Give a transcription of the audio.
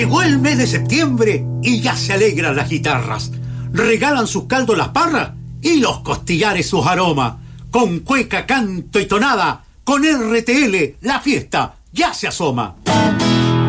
Llegó el mes de septiembre y ya se alegran las guitarras. Regalan sus caldos las parras y los costillares sus aromas. Con cueca, canto y tonada, con RTL la fiesta ya se asoma.